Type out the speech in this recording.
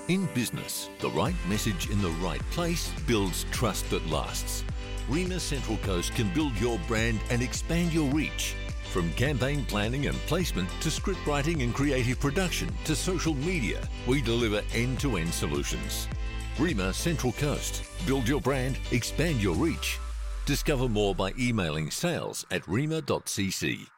In business, the right message in the right place builds trust that lasts. REMA Central Coast can build your brand and expand your reach. From campaign planning and placement to script writing and creative production to social media, we deliver end-to-end solutions. REMA Central Coast. Build your brand, expand your reach. Discover more by emailing sales@rema.cc.